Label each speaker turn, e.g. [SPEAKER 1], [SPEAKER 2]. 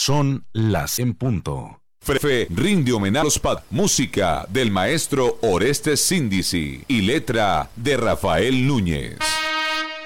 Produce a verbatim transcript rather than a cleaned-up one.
[SPEAKER 1] Son las en punto.
[SPEAKER 2] Fefe rinde homenaje a los Pad, música del maestro Orestes Síndici y letra de Rafael Núñez.